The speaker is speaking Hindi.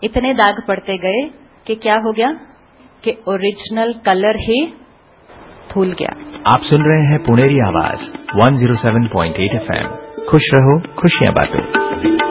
इतने दाग पड़ते गए कि क्या हो गया कि ओरिजिनल कलर ही भूल गया। आप सुन रहे हैं पुणेरी आवाज 107.8 FM। खुश रहो, खुशियां बांटो।